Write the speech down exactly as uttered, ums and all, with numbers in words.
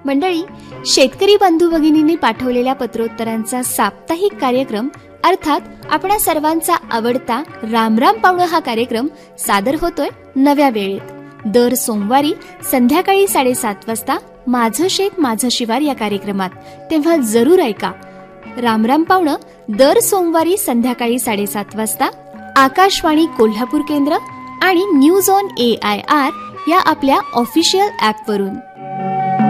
मंडळी, शेतकरी बंधू भगिनींनी पाठवलेल्या पत्रोत्तरांचा साप्ताहिक कार्यक्रम अर्थात आपणा सर्वांचा आवडता राम राम पाहुणं हा कार्यक्रम सादर होतोय नव्या वेळेत दर सोमवारी संध्याकाळी साडेसात वाजता माझं शेत माझं शिवार या कार्यक्रमात. तेव्हा जरूर ऐका. राम राम पाहुणं दर सोमवारी संध्याकाळी साडेसात वाजता आकाशवाणी कोल्हापूर केंद्र आणि news on A I R या आपल्या ऑफिशियल ॲपवरून.